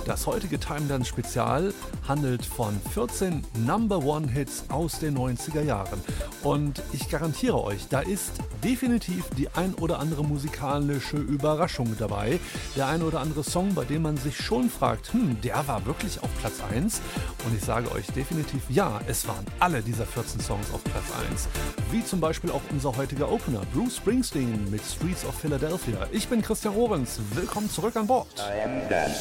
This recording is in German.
Das heutige Time Dance Spezial handelt von 14 Number-One-Hits aus den 90er Jahren. Und ich garantiere euch, da ist definitiv die ein oder andere musikalische Überraschung dabei. Der ein oder andere Song, bei dem man sich schon fragt, der war wirklich auf Platz 1? Und ich sage euch definitiv ja, es waren alle dieser 14 Songs auf Platz 1. Wie zum Beispiel auch unser heutiger Opener, Bruce Springsteen mit Streets of Philadelphia. Ich bin Christian Ohrens, willkommen zurück an Bord. I am done.